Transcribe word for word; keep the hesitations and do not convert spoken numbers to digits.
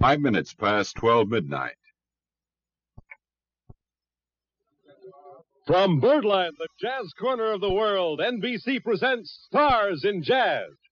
five minutes past twelve midnight. From Birdland, the jazz corner of the world, N B C presents Stars in Jazz.